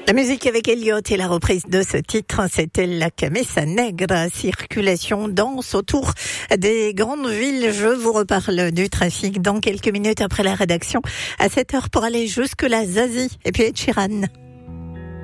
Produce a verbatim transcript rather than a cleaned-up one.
La musique avec Elliott et la reprise de ce titre, c'était la Camisa Negra, circulation dense autour des grandes villes. Je vous reparle du trafic dans quelques minutes après la rédaction à sept heures pour aller jusque la Zazie et puis Ed Sheeran.